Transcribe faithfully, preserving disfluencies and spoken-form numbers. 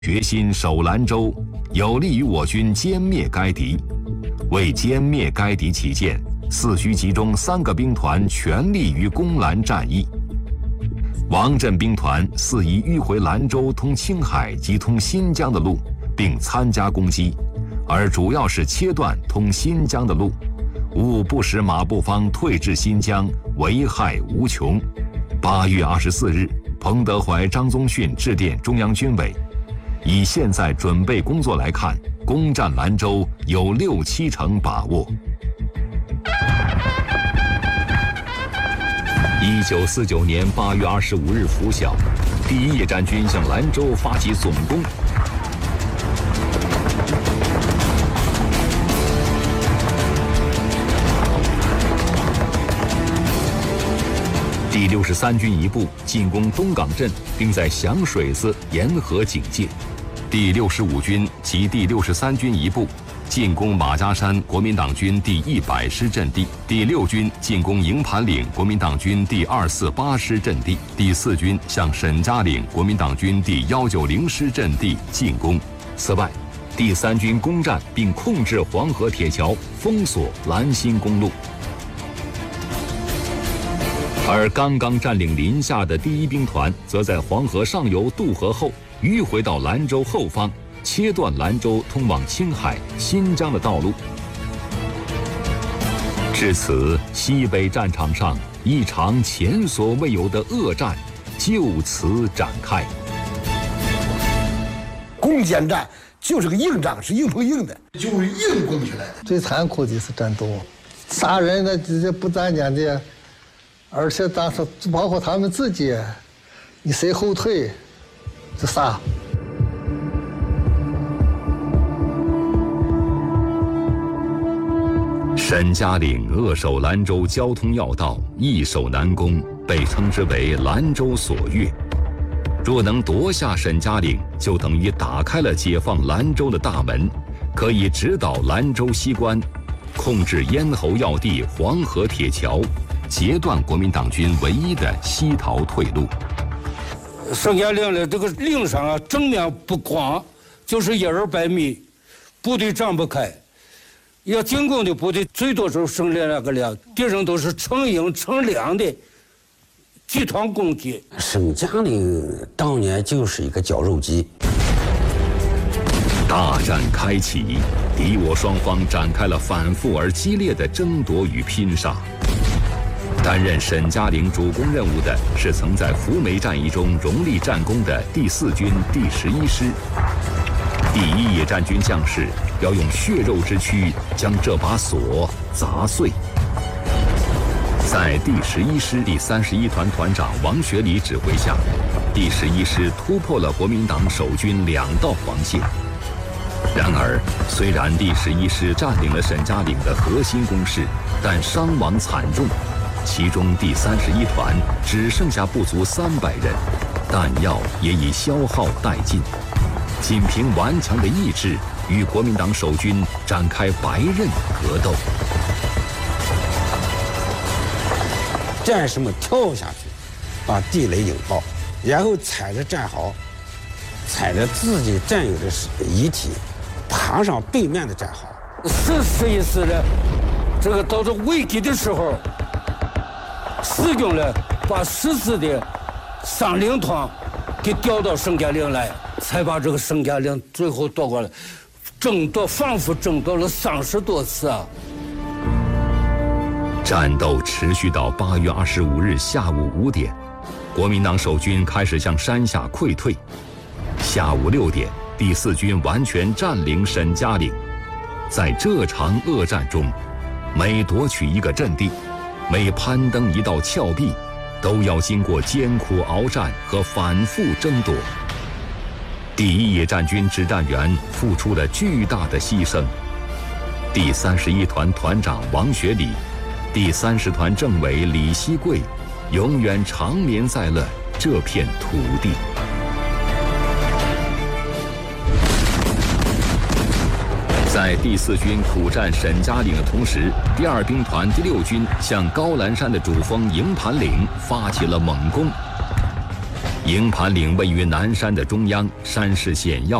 决心守兰州，有利于我军歼灭该敌。为歼灭该敌起见，四需集中三个兵团全力于攻兰战役。王震兵团四宜迂回兰州通青海及通新疆的路，并参加攻击，而主要是切断通新疆的路，务不使马步芳退至新疆，危害无穷。八月二十四日，彭德怀、张宗逊致电中央军委，以现在准备工作来看，攻占兰州有六七成把握。一九四九年八月二十五日拂晓，第一野战军向兰州发起总攻。第六十三军一部进攻东港镇，并在响水子沿河警戒。第六十五军及第六十三军一部进攻马家山国民党军第一百师阵地，第六军进攻营盘岭国民党军第二四八师阵地，第四军向沈家岭国民党军第一九零师阵地进攻。此外，第三军攻占并控制黄河铁桥，封锁兰新公路。而刚刚占领临夏的第一兵团，则在黄河上游渡河后，迂回到兰州后方，切断兰州通往青海、新疆的道路。至此，西北战场上一场前所未有的恶战就此展开。 攻坚战就是个硬仗，是硬碰硬的，就是硬攻起来的。 最残酷的是战斗，杀人的这不单单的。而且当时包括他们自己，你谁后退，就杀。 沈家岭扼守兰州交通要道，易守难攻，被称之为兰州锁钥。若能夺下沈家岭，就等于打开了解放兰州的大门，可以直捣兰州西关，控制咽喉要地黄河铁桥，截断国民党军唯一的西逃退路。 沈家岭的这个岭上啊，正面不广，就是一二百米，部队张不开。要进攻的部队最多就剩两个两，敌人都是成营成两的集团攻击。 沈家岭当年就是一个绞肉机。 大战开启，敌我双方展开了反复而激烈的争夺与拼杀。担任沈家岭主攻任务的是曾在扶梅战役中荣立战功的第四军第十一师。第一野战军将士要用血肉之躯将这把锁砸碎。在第十一师第三十一团团长王学礼指挥下，第十一师突破了国民党守军两道防线。然而，虽然第十一师占领了沈家岭的核心工事，但伤亡惨重。其中第三十一团只剩下不足三百人，弹药也已消耗殆尽，仅凭顽强的意志与国民党守军展开白刃格斗。 战士们跳下去，把地雷引爆，然后踩着战壕，踩着自己战友的遗体，爬上背面的战壕。 是是一次的，这个到了危急的时候，使用了把十四的三零团给调到沈家岭来，才把这个沈家岭最后夺过来，争夺反复争夺了三十多次啊！ 战斗持续到八月二十五日下午五点，国民党守军开始向山下溃退。下午六点，第四军完全占领沈家岭。在这场恶战中，每夺取一个阵地，每攀登一道峭壁，都要经过艰苦鏖战和反复争夺。第一野战军指战员付出了巨大的牺牲。第三十一团团长王学礼，第三十团政委李希贵，永远长眠在了这片土地。在第四军苦战沈家岭的同时，第二兵团第六军向高兰山的主峰营盘岭发起了猛攻。 营盘岭位于南山的中央，山势险要。